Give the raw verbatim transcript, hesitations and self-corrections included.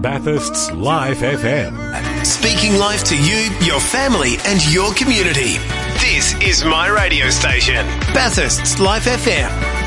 Bathurst's Life F M. Speaking life to you, your family and your community. This is my radio station, Bathurst's Life F M.